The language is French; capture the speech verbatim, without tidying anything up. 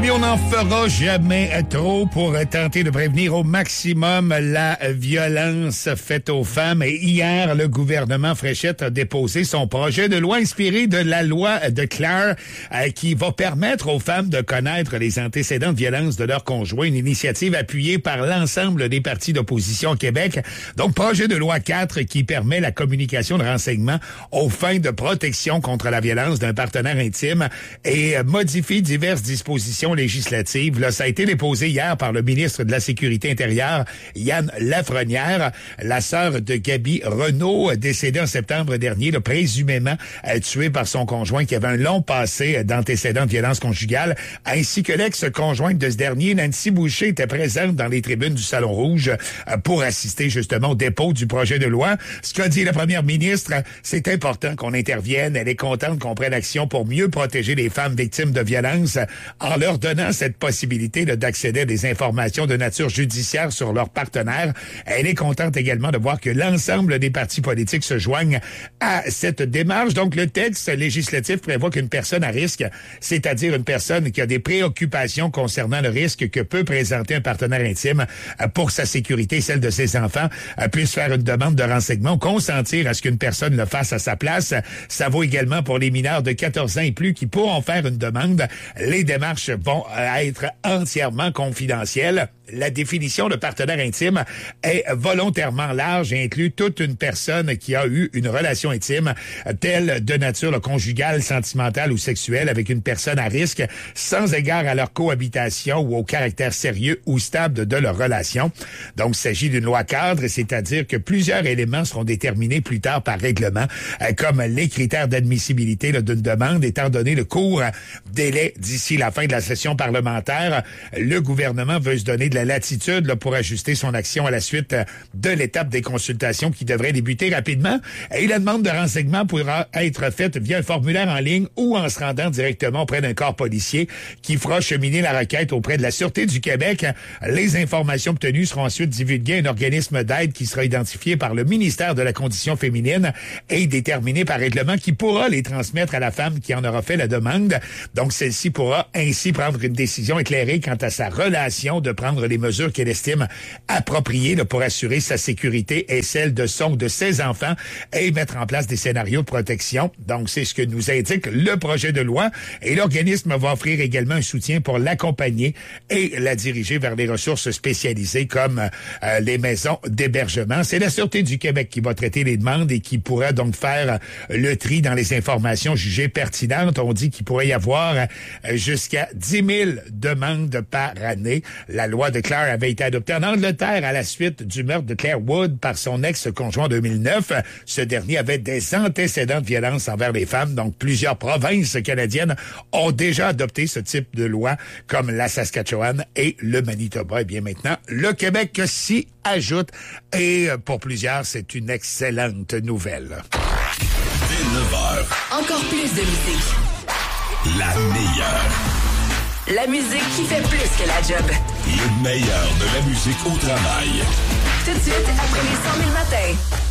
bien, on n'en fera jamais trop pour tenter de prévenir au maximum la violence faite aux femmes. Et hier, le gouvernement Fréchette a déposé son projet de loi inspiré de la loi de Clare euh, qui va permettre aux femmes de connaître les antécédents de violence de leur conjoint. Une initiative appuyée par l'ensemble des partis d'opposition au Québec. Donc, projet de loi quatre qui permet la communication de renseignements aux fins de protection contre la violence d'un partenaire intime et euh, modifie diverses dispositions législatives. Là, ça a été déposé hier par le ministre de la Sécurité intérieure, Yann Lafrenière, la sœur de Gaby Renault, décédée en septembre dernier, là, présumément euh, tuée par son conjoint qui avait un long passé d'antécédents de violence conjugale, ainsi que l'ex-conjointe de ce dernier, Nancy Boucher, était présente dans les tribunes du Salon Rouge euh, pour assister justement au dépôt du projet de loi. Ce qu'a dit la première ministre, c'est important qu'on intervienne. Elle est contente qu'on prenne action pour mieux protéger les femmes victimes de violences en leur donnant cette possibilité là, d'accéder à des informations de nature judiciaire sur leurs partenaires. Elle est contente également de voir que l'ensemble des partis politiques se joignent à cette démarche. Donc, le texte législatif prévoit qu'une personne à risque, c'est-à-dire une personne qui a des préoccupations concernant le risque que peut présenter un partenaire intime pour sa sécurité et celle de ses enfants, puisse faire une demande de renseignement ou consentir à ce qu'une personne le fasse à sa place. Ça vaut également pour les mineurs de quatorze ans et plus qui pourront faire une demande. Les démarches vont être entièrement confidentielles. La définition de partenaire intime est volontairement large et inclut toute une personne qui a eu une relation intime, telle de nature conjugale, sentimentale ou sexuelle avec une personne à risque, sans égard à leur cohabitation ou au caractère sérieux ou stable de leur relation. Donc, il s'agit d'une loi cadre, c'est-à-dire que plusieurs éléments seront déterminés plus tard par règlement, comme les critères d'admissibilité d'une demande, étant donné le court délai d'ici la fin de la session parlementaire. Le gouvernement veut se donner de la latitude là, pour ajuster son action à la suite de l'étape des consultations qui devrait débuter rapidement. Et la demande de renseignement pourra être faite via un formulaire en ligne ou en se rendant directement auprès d'un corps policier qui fera cheminer la requête auprès de la Sûreté du Québec. Les informations obtenues seront ensuite divulguées à un organisme d'aide qui sera identifié par le ministère de la Condition féminine et déterminé par règlement qui pourra les transmettre à la femme qui en aura fait la demande. Donc, celle-ci pourra ainsi prendre une décision éclairée quant à sa relation, de prendre les mesures qu'elle estime appropriées là, pour assurer sa sécurité et celle de son ou de ses enfants et mettre en place des scénarios de protection. Donc, c'est ce que nous indique le projet de loi. Et l'organisme va offrir également un soutien pour l'accompagner et la diriger vers les ressources spécialisées comme euh, les maisons d'hébergement. C'est la Sûreté du Québec qui va traiter les demandes et qui pourra donc faire le tri dans les informations jugées pertinentes. On dit qu'il pourrait y avoir euh, jusqu'à dix mille demandes par année. La loi de Clare avait été adoptée en Angleterre à la suite du meurtre de Claire Wood par son ex-conjoint en deux mille neuf. Ce dernier avait des antécédents de violence envers les femmes. Donc, plusieurs provinces canadiennes ont déjà adopté ce type de loi, comme la Saskatchewan et le Manitoba. Et bien maintenant, le Québec s'y ajoute. Et pour plusieurs, c'est une excellente nouvelle. Dès neuf heures. Encore plus de musique. La meilleure. La musique qui fait plus que la job. Le meilleur de la musique au travail. Tout de suite, après les cent mille matins.